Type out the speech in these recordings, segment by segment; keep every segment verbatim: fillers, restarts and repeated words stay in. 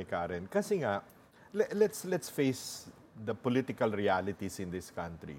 Attorney Karen. Kasi nga, le- let's let's face the political realities in this country.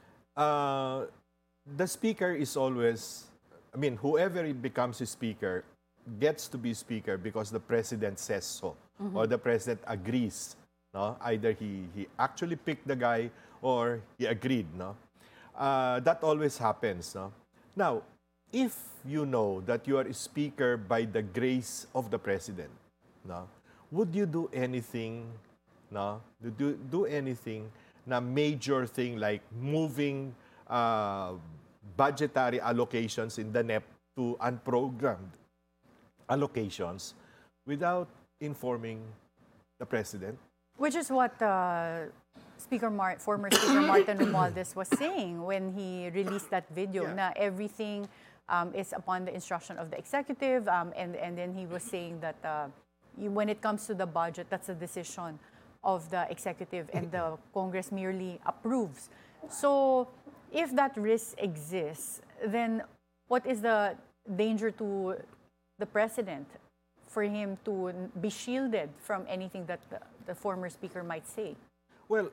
Uh, the speaker is always, I mean, whoever becomes a speaker gets to be speaker because the president says so, or the president agrees. No, either he he actually picked the guy or he agreed. No, uh, that always happens. No, now if you know that you are a speaker by the grace of the president, no, would you do anything, no, do do, do anything na major thing like moving uh, budgetary allocations in the N E P to unprogrammed allocations without informing the president? Which is what uh, Speaker Mar- former Speaker Martin Romualdez was saying when he released that video. Yeah. Na everything um, is upon the instruction of the executive, um, and and then he was saying that uh, you, when it comes to the budget, that's a decision of the executive, and the Congress merely approves. So, if that risk exists, then what is the danger to the president for him to be shielded from anything that the, the former speaker might say? Well,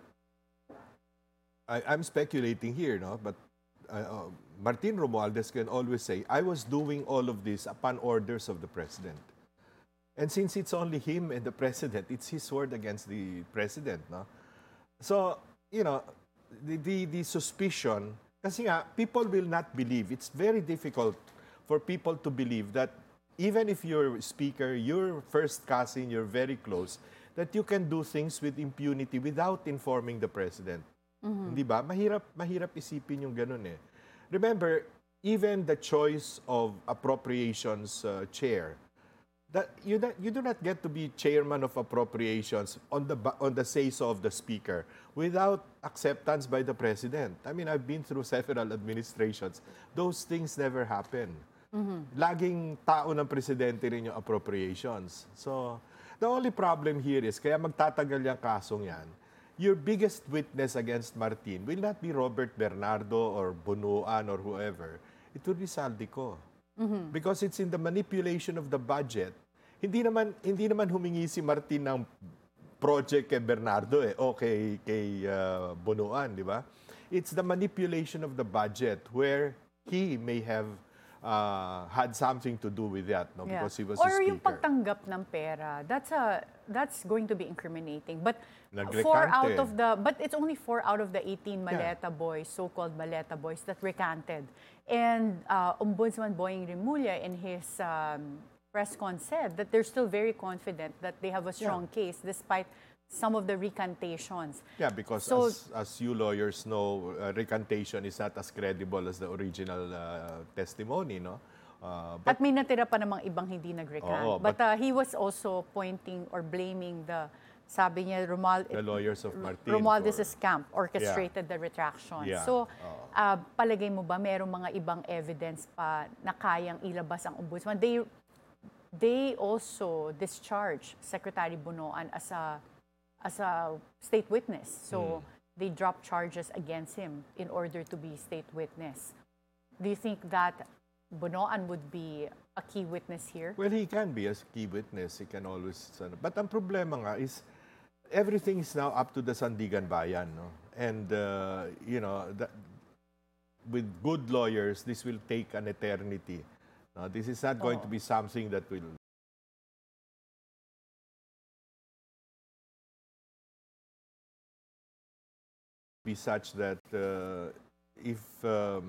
I, I'm speculating here, no? But uh, uh, Martin Romualdez can always say, I was doing all of this upon orders of the president. And since it's only him and the president, it's his word against the president, no? So, you know, the, the, the suspicion, kasi nga, people will not believe. It's very difficult for people to believe that even if you're speaker, you're first cousin, you're very close, that you can do things with impunity without informing the president. Mm-hmm. Di ba? Mahirap, mahirap isipin yung ganun eh. Remember, even the choice of appropriations uh, chair, that you, not, you do not get to be chairman of appropriations on the on the say-so of the speaker without acceptance by the president. I mean, I've been through several administrations. Those things never happen. Mm-hmm. Laging tao ng presidente rin yung appropriations. So, the only problem here is, kaya magtatagal yung kasong yan, your biggest witness against Martin will not be Robert Bernardo or Bunuan or whoever. It will be Saldico. Mm-hmm. Because it's in the manipulation of the budget. Hindi naman hindi naman humingi si Martin ng project kay Bernardo eh, o kay, kay uh, Bunuan, di ba? It's the manipulation of the budget where he may have uh, had something to do with that, no? Yeah. Because he was Or a speaker. yung pagtanggap ng pera, that's a that's going to be incriminating. But Nagrekante. four out of the but it's only four out of the eighteen Maleta Yeah. boys, so-called Maleta boys, that recanted. And uh, Ombudsman Boying Remulla in his um, press con said that they're still very confident that they have a strong Yeah. case despite some of the recantations. Yeah, because So- as, as you lawyers know, uh, recantation is not as credible as the original uh, testimony, no? Uh, but At may natira pa namang ibang hindi nag-recant. Oo, but but- uh, he was also pointing or blaming the, sabi niya, Romual- the lawyers of Martin Romualdez's for- camp orchestrated the retraction. Yeah. So, Oo. uh, palagay mo ba merong mga ibang evidence pa na kayang ilabas ang ombudsman? They, they also discharged Secretary Bunoan as a as a state witness. So, they dropped charges against him in order to be state witness. Do you think that Bunoan would be a key witness here? Well, he can be a key witness. He can always... ano. But ang problema nga is, everything is now up to the Sandigan Bayan, no? And, uh, you know, that, with good lawyers, this will take an eternity. No? This is not going Oo. to be something that will... be such that uh, if um,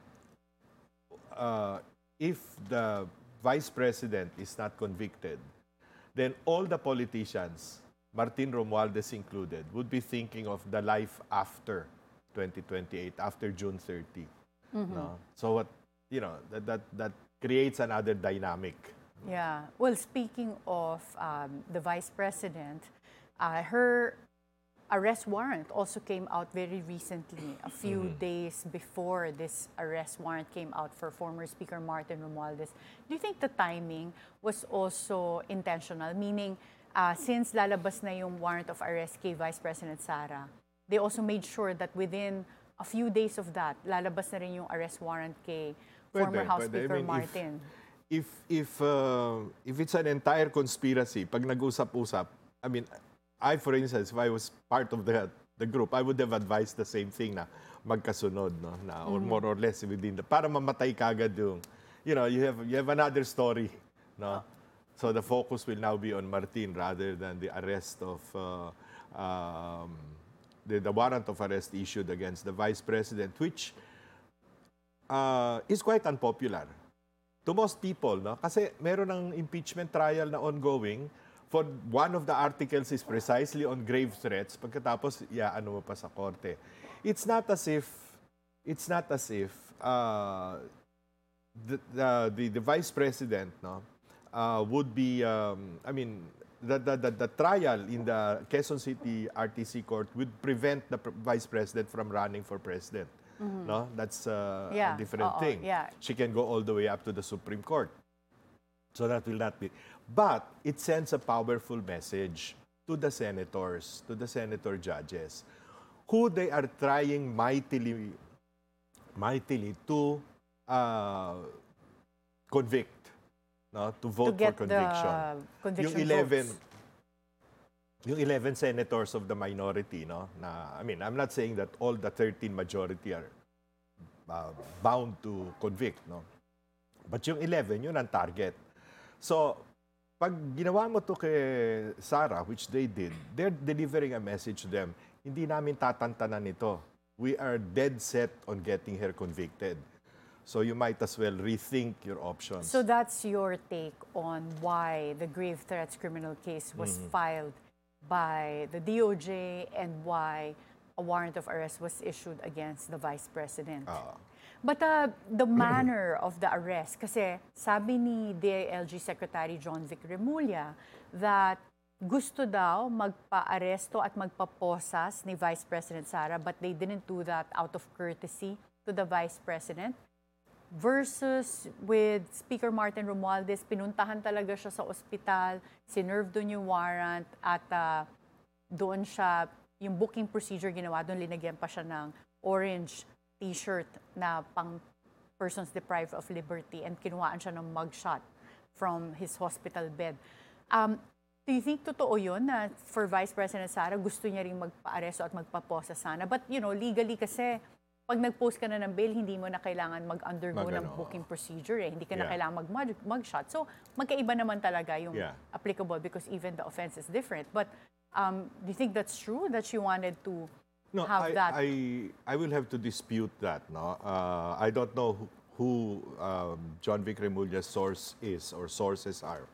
uh, if the vice president is not convicted, then all the politicians, Martin Romualdez included, would be thinking of the life after twenty twenty-eight, after June thirtieth. No? So what, you know, that, that, that creates another dynamic. Yeah. Well, speaking of um, the vice president, uh, her arrest warrant also came out very recently, a few days before this arrest warrant came out for former Speaker Martin Romualdez. Do you think the timing was also intentional? Meaning, uh, since lalabas na yung warrant of arrest kay Vice President Sara, they also made sure that within a few days of that, lalabas na rin yung arrest warrant kay former Pwede, House pwede. I Speaker mean, if- Martin. if if uh, if it's an entire conspiracy, pag nag-usap-usap, I mean, I, for instance, if I was part of the the group, I would have advised the same thing na magkasunod, no, na or more or less within the para mamatay kagad yung, you know, you have you have another story, no. So the focus will now be on Martin rather than the arrest of uh, um, the, the warrant of arrest issued against the vice president, which uh, is quite unpopular to most people, no? Kasi meron ng impeachment trial na ongoing. For one of the articles is precisely on grave threats. Pagkatapos, yeah, ano mo pa sa korte. It's not as if, it's not as if uh, the, the, the, the vice president, no, uh, would be, um, I mean, the, the, the, the trial in the Quezon City R T C court would prevent the pr- vice president from running for president. Mm-hmm. No, that's uh, yeah. a different Uh-oh. thing. Yeah. She can go all the way up to the Supreme Court. So that will not be. But it sends a powerful message to the senators, to the senator judges, who they are trying mightily, mightily to uh, convict, no, to vote to get for conviction. The conviction yung eleven, votes. yung eleven senators of the minority, no, na, I mean, I'm not saying that all the thirteen majority are uh, bound to convict, no, but yung eleven, yun ang target. So, pag ginawa mo to kay Sara, which they did, they're delivering a message to them, hindi namin tatantanan ito. We are dead set on getting her convicted. So you might as well rethink your options. So that's your take on why the grave threats criminal case was mm-hmm. filed by the D O J and why a warrant of arrest was issued against the Vice President. Uh, But uh, the manner of the arrest, kasi sabi ni D I L G Secretary John Vic Remulla that gusto daw magpa-aresto at magpaposas ni Vice President Sara, but they didn't do that out of courtesy to the Vice President. Versus with Speaker Martin Romualdez, pinuntahan talaga siya sa ospital, sinerve doon yung warrant, at uh, doon siya, yung booking procedure ginawa, doon linagyan pa siya ng orange t-shirt na pang persons deprived of liberty and kinuhaan siya ng mugshot from his hospital bed. Um, do you think totoo yun na for Vice President Sara, gusto niya rin magpa-aresto at magpaposa sana? But you know, legally kasi, pag nag-post ka na ng bail, hindi mo na kailangan mag-undergo Mag, ng ano, booking procedure. Eh. Hindi ka na yeah. kailangan mag-mugshot. So, magkaiba naman talaga yung yeah. applicable because even the offense is different. But um, do you think that's true, that she wanted to No, have I, that? I, I will have to dispute that. No, uh, I don't know who, who um, John Vic Remulla's source is or sources are,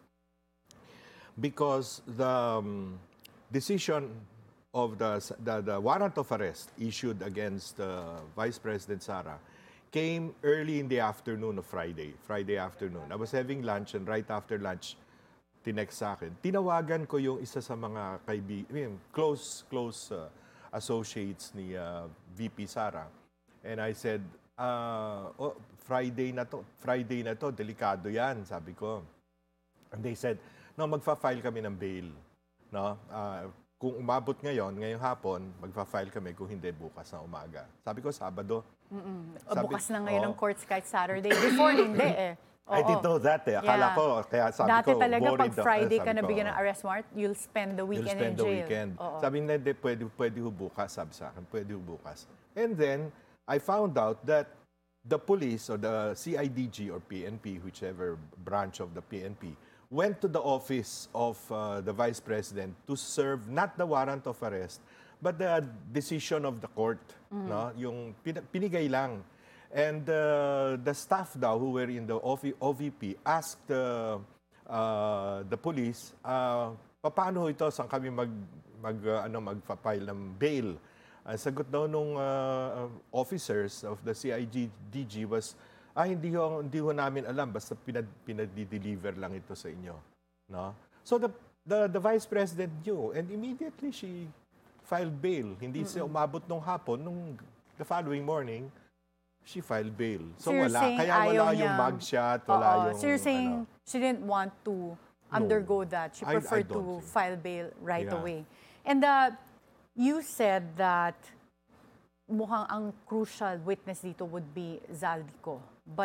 because the um, decision of the, the the warrant of arrest issued against uh, Vice President Sara came early in the afternoon of Friday. Friday afternoon. I was having lunch, and right after lunch, tinext sa akin. Tinawagan ko yung isa sa mga kaibigan, I mean, close close. Uh, associates ni uh, V P Sara. And I said, uh, oh, Friday na to, Friday na to, delikado yan, sabi ko. And they said, no, magfa-file kami ng bail. No? Uh, kung umabot ngayon, ngayong hapon, magfa-file kami, kung hindi, bukas na umaga. Sabi ko, Sabado. Sabi, bukas na ngayon oh, ang courts kahit Saturday. Before, hindi eh. Oo. I didn't know that eh. Akala Yeah. ko, kaya sabi Dati ko, talaga pag worried ako. Friday Sabi ka ko, nabigyan ng arrest warrant, you'll spend the You'll weekend spend in the jail. weekend. Oo. Sabi nila, hindi, pwede, pwede ho bukas, sabi sa akin, pwede ho bukas. And then, I found out that the police or the C I D G or P N P, whichever branch of the P N P, went to the office of uh, the Vice President to serve not the warrant of arrest, but the decision of the court. Mm. No? Yung pin- pinigay lang. And uh, the staff daw who were in the O V P asked uh, uh, the police, uh, paano ito, saan kami mag, mag, uh, ano, mag-file ng bail? Ang sagot daw nung uh, officers of the C I D G was, ah, hindi ho, hindi ho namin alam, basta pinad, pinad-deliver lang ito sa inyo. No? So the, the, the Vice President knew, and immediately she filed bail. Hindi mm-hmm. siya umabot nung hapon, nung the following morning, she filed bail. So, so wala. Kaya wala yung niya, mugshot, wala uh, yung... So you're saying ano, she didn't want to undergo no, that. She I- preferred I to don't think. file bail right Yeah. away. And uh, you said that mukhang ang crucial witness dito would be Zaldico. But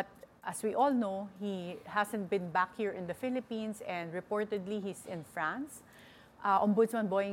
as we all know, he hasn't been back here in the Philippines, and reportedly he's in France. Uh, Ombudsman Boying